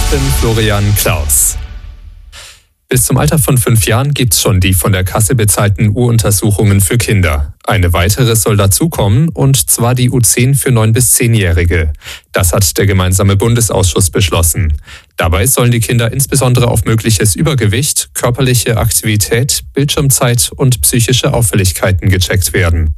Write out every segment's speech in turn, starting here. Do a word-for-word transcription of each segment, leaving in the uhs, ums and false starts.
bin Florian Klaus. Bis zum Alter von fünf Jahren gibt's schon die von der Kasse bezahlten U-Untersuchungen für Kinder. Eine weitere soll dazukommen, und zwar die U zehn für neun- bis zehnjährige. Das hat der gemeinsame Bundesausschuss beschlossen. Dabei sollen die Kinder insbesondere auf mögliches Übergewicht, körperliche Aktivität, Bildschirmzeit und psychische Auffälligkeiten gecheckt werden.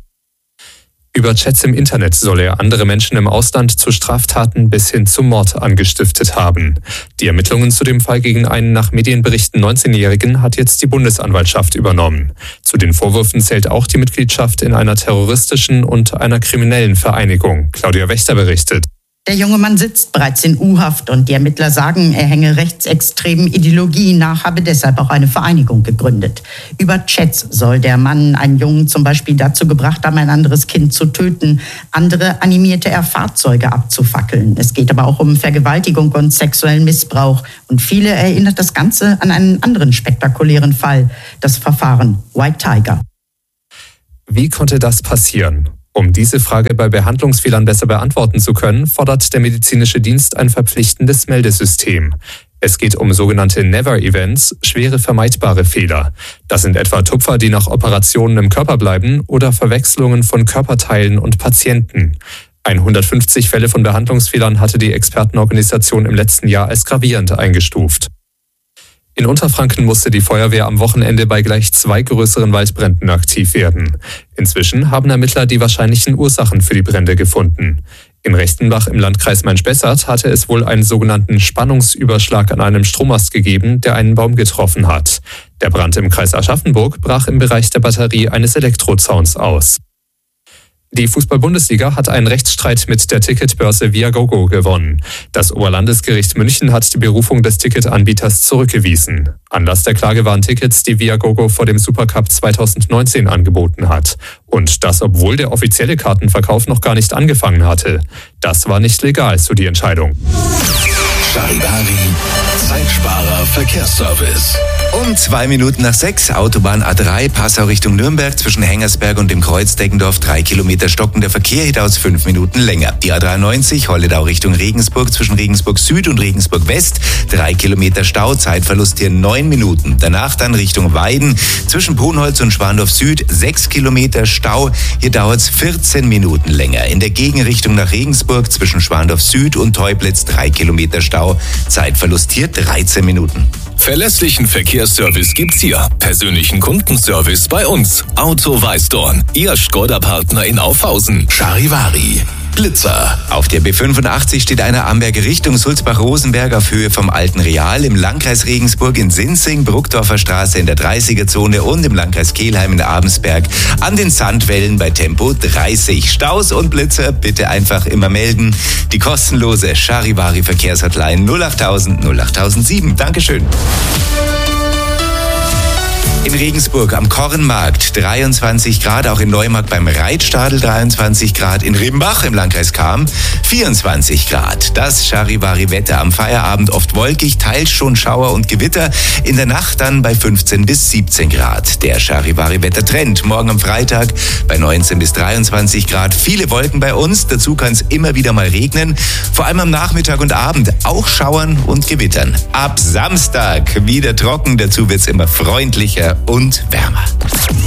Über Chats im Internet soll er andere Menschen im Ausland zu Straftaten bis hin zum Mord angestiftet haben. Die Ermittlungen zu dem Fall gegen einen nach Medienberichten neunzehnjährigen hat jetzt die Bundesanwaltschaft übernommen. Zu den Vorwürfen zählt auch die Mitgliedschaft in einer terroristischen und einer kriminellen Vereinigung. Claudia Wächter berichtet. Der junge Mann sitzt bereits in U-Haft und die Ermittler sagen, er hänge rechtsextremen Ideologien nach, habe deshalb auch eine Vereinigung gegründet. Über Chats soll der Mann einen Jungen zum Beispiel dazu gebracht haben, ein anderes Kind zu töten. Andere animierte er, Fahrzeuge abzufackeln. Es geht aber auch um Vergewaltigung und sexuellen Missbrauch. Und viele erinnert das Ganze an einen anderen spektakulären Fall, das Verfahren White Tiger. Wie konnte das passieren? Um diese Frage bei Behandlungsfehlern besser beantworten zu können, fordert der medizinische Dienst ein verpflichtendes Meldesystem. Es geht um sogenannte Never-Events, schwere vermeidbare Fehler. Das sind etwa Tupfer, die nach Operationen im Körper bleiben, oder Verwechslungen von Körperteilen und Patienten. hundertfünfzig Fälle von Behandlungsfehlern hatte die Expertenorganisation im letzten Jahr als gravierend eingestuft. In Unterfranken musste die Feuerwehr am Wochenende bei gleich zwei größeren Waldbränden aktiv werden. Inzwischen haben Ermittler die wahrscheinlichen Ursachen für die Brände gefunden. In Rechtenbach im Landkreis Main-Spessart hatte es wohl einen sogenannten Spannungsüberschlag an einem Strommast gegeben, der einen Baum getroffen hat. Der Brand im Kreis Aschaffenburg brach im Bereich der Batterie eines Elektrozauns aus. Die Fußball-Bundesliga hat einen Rechtsstreit mit der Ticketbörse Viagogo gewonnen. Das Oberlandesgericht München hat die Berufung des Ticketanbieters zurückgewiesen. Anlass der Klage waren Tickets, die Viagogo vor dem Supercup zweitausendneunzehn angeboten hat. Und das, obwohl der offizielle Kartenverkauf noch gar nicht angefangen hatte. Das war nicht legal, so die Entscheidung. Charivari, Zeitsparer Verkehrsservice. Um zwei Minuten nach sechs, Autobahn A drei, Passau Richtung Nürnberg, zwischen Hengersberg und dem Kreuz Deggendorf, drei Kilometer stockender Verkehr, hier dauert es fünf Minuten länger. Die A dreiundneunzig, Holledau Richtung Regensburg, zwischen Regensburg Süd und Regensburg West, drei Kilometer Stau, Zeitverlust hier neun Minuten. Danach dann Richtung Weiden, zwischen Ponholz und Schwandorf Süd, sechs Kilometer Stau, hier dauert es vierzehn Minuten länger. In der Gegenrichtung nach Regensburg, zwischen Schwandorf Süd und Teublitz, drei Kilometer Stau, Zeitverlust hier dreizehn Minuten. Verlässlichen Verkehrsservice gibt's hier. Persönlichen Kundenservice bei uns. Auto Weißdorn, Ihr Skoda-Partner in Aufhausen. Charivari, Blitzer. Auf der B fünfundachtzig steht einer Amberger Richtung Sulzbach-Rosenberg auf Höhe vom Alten Real, im Landkreis Regensburg in Sinzing, Bruckdorfer Straße in der dreißiger-Zone und im Landkreis Kelheim in Abensberg an den Sandwellen bei Tempo dreißig. Staus und Blitzer bitte einfach immer melden. Die kostenlose Charivari Verkehrshotline null achttausend null achttausendsieben. Dankeschön. In Regensburg am Kornmarkt dreiundzwanzig Grad, auch in Neumarkt beim Reitstadel dreiundzwanzig Grad, in Rimbach im Landkreis Cham vierundzwanzig Grad. Das Charivari-Wetter am Feierabend oft wolkig, teils schon Schauer und Gewitter, in der Nacht dann bei fünfzehn bis siebzehn Grad. Der Charivari-Wettertrend morgen am Freitag bei neunzehn bis dreiundzwanzig Grad, viele Wolken bei uns, dazu kann es immer wieder mal regnen, vor allem am Nachmittag und Abend auch Schauern und Gewittern. Ab Samstag wieder trocken, dazu wird es immer freundlicher und wärmer.